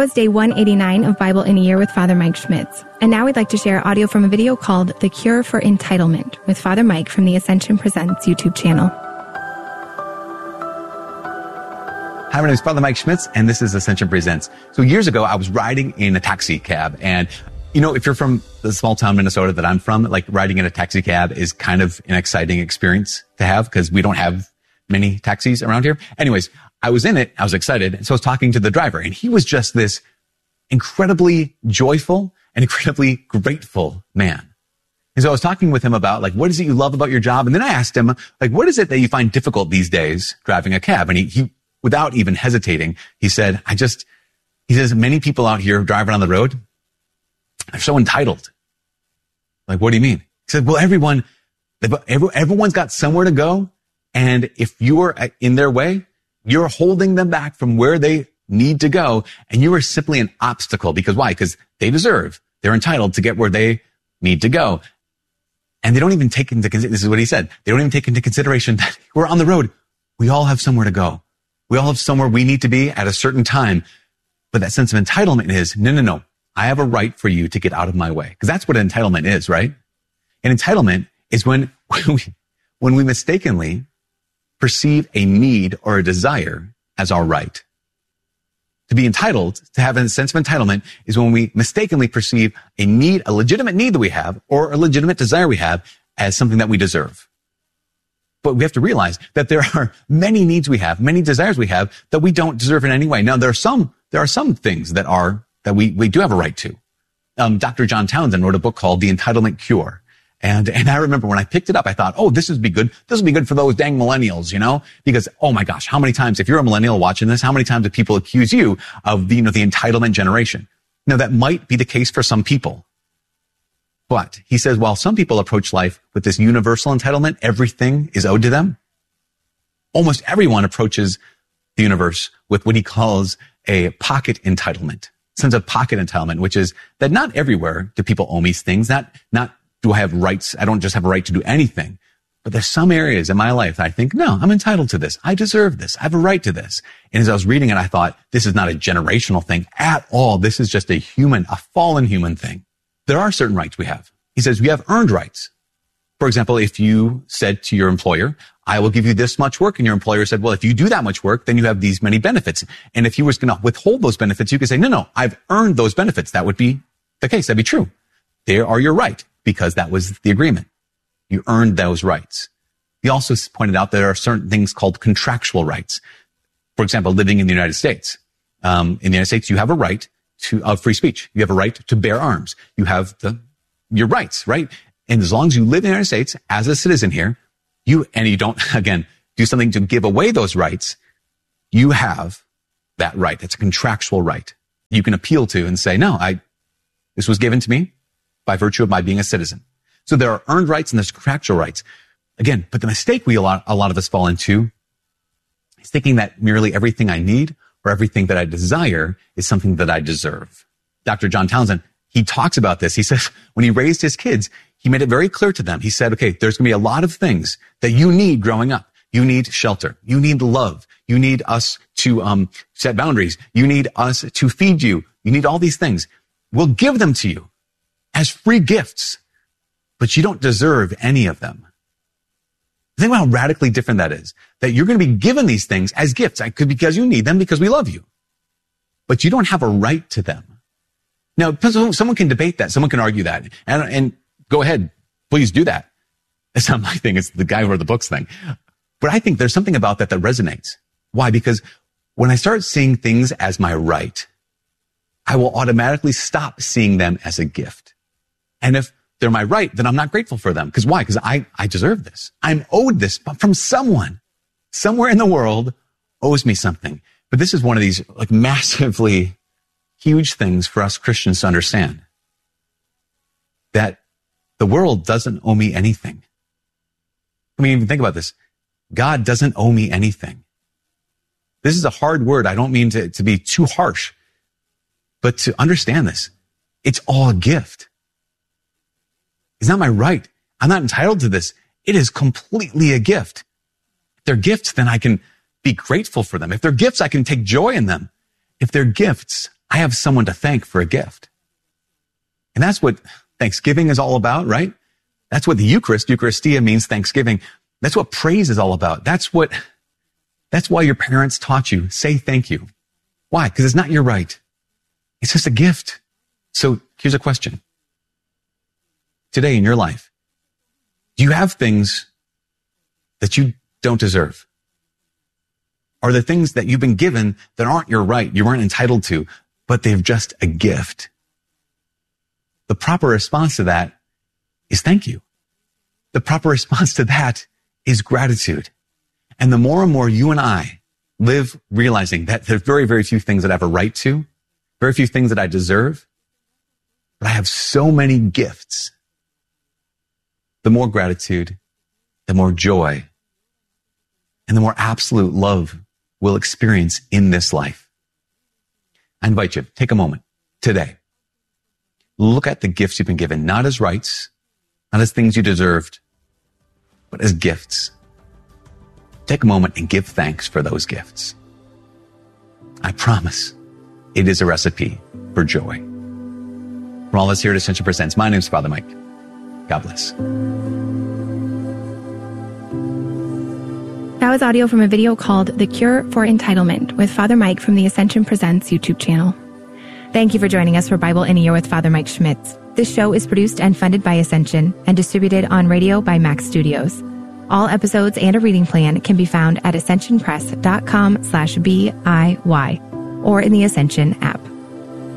was day 189 of Bible in a Year with Father Mike Schmitz. And now we'd like to share audio from a video called The Cure for Entitlement with Father Mike from the Ascension Presents YouTube channel. Hi, my name is Father Mike Schmitz, and this is Ascension Presents. So years ago, I was riding in a taxi cab, and you know, if you're from the small town Minnesota that I'm from, like riding in a taxi cab is kind of an exciting experience to have because we don't have many taxis around here. Anyways, I was in it. I was excited. And so I was talking to the driver, and he was just this incredibly joyful and incredibly grateful man. And so I was talking with him about, like, what is it you love about your job? And then I asked him, like, what is it that you find difficult these days driving a cab? And he without even hesitating, he said, he says, many people out here driving on the road, they're so entitled. Like, what do you mean? He said, well, everyone's got somewhere to go. And if you're in their way, you're holding them back from where they need to go. And you are simply an obstacle. Because why? Because they're entitled to get where they need to go. And they don't even take into consideration, this is what he said, they don't even take into consideration that we're on the road. We all have somewhere to go. We all have somewhere we need to be at a certain time. But that sense of entitlement is, no. I have a right for you to get out of my way. Because that's what entitlement is, right? And entitlement is when we mistakenly perceive a need or a desire as our right. To be entitled, to have a sense of entitlement, is when we mistakenly perceive a need, a legitimate need that we have, or a legitimate desire we have, as something that we deserve. But we have to realize that there are many needs we have, many desires we have that we don't deserve in any way. Now, there are some things that we do have a right to. Dr. John Townsend wrote a book called The Entitlement Cure. And I remember when I picked it up, I thought, oh, this would be good. This would be good for those dang millennials, you know, because, oh my gosh, how many times, if you're a millennial watching this, how many times do people accuse you of the entitlement generation? Now, that might be the case for some people. But he says, while some people approach life with this universal entitlement, everything is owed to them. Almost everyone approaches the universe with what he calls a pocket entitlement, sense of pocket entitlement, which is that not everywhere do people owe me things. Not do I have rights? I don't just have a right to do anything. But there's some areas in my life that I think, no, I'm entitled to this. I deserve this. I have a right to this. And as I was reading it, I thought, this is not a generational thing at all. This is just a fallen human thing. There are certain rights we have. He says we have earned rights. For example, if you said to your employer, I will give you this much work, and your employer said, well, if you do that much work, then you have these many benefits. And if he was going to withhold those benefits, you could say, no, I've earned those benefits. That would be the case. That'd be true. They are your right because that was the agreement. You earned those rights. He also pointed out there are certain things called contractual rights. For example, living in the United States. In the United States, you have a right of free speech. You have a right to bear arms. You have your rights, right? And as long as you live in the United States as a citizen here, you don't, again, do something to give away those rights, you have that right. It's a contractual right. You can appeal to and say, no, this was given to me by virtue of my being a citizen. So there are earned rights and there's contractual rights. Again, but the mistake a lot of us fall into is thinking that merely everything I need or everything that I desire is something that I deserve. Dr. John Townsend, he talks about this. He says when he raised his kids, he made it very clear to them. He said, okay, there's going to be a lot of things that you need growing up. You need shelter. You need love. You need us to set boundaries. You need us to feed you. You need all these things. We'll give them to you as free gifts, but you don't deserve any of them. Think about how radically different that is, that you're going to be given these things as gifts. It could be because you need them, because we love you, but you don't have a right to them. Now, someone can debate that. Someone can argue that. And go ahead. Please do that. It's not my thing. It's the guy who wrote the books thing. But I think there's something about that resonates. Why? Because when I start seeing things as my right, I will automatically stop seeing them as a gift. And if they're my right, then I'm not grateful for them. Because why? Because I deserve this. I'm owed this from someone. Somewhere in the world owes me something. But this is one of these like massively huge things for us Christians to understand. That the world doesn't owe me anything. I mean, even think about this. God doesn't owe me anything. This is a hard word. I don't mean to be too harsh, but to understand this. It's all a gift. It's not my right. I'm not entitled to this. It is completely a gift. If they're gifts, then I can be grateful for them. If they're gifts, I can take joy in them. If they're gifts, I have someone to thank for a gift. And that's what Thanksgiving is all about, right? That's what the Eucharistia means, Thanksgiving. That's what praise is all about. That's why your parents taught you, say thank you. Why? Because it's not your right. It's just a gift. So here's a question. Today in your life, do you have things that you don't deserve? Are there things that you've been given that aren't your right, you weren't entitled to, but they're just a gift? The proper response to that is thank you. The proper response to that is gratitude. And the more and more you and I live realizing that there's very, very few things that I have a right to, very few things that I deserve, but I have so many gifts, the more gratitude, the more joy, and the more absolute love we'll experience in this life. I invite you, take a moment today. Look at the gifts you've been given, not as rights, not as things you deserved, but as gifts. Take a moment and give thanks for those gifts. I promise it is a recipe for joy. From all of us here at Ascension Presents, my name is Father Mike. God bless. That was audio from a video called The Cure for Entitlement with Father Mike from the Ascension Presents YouTube channel. Thank you for joining us for Bible in a Year with Father Mike Schmitz. This show is produced and funded by Ascension and distributed on radio by Max Studios. All episodes and a reading plan can be found at ascensionpress.com/BIY or in the Ascension app.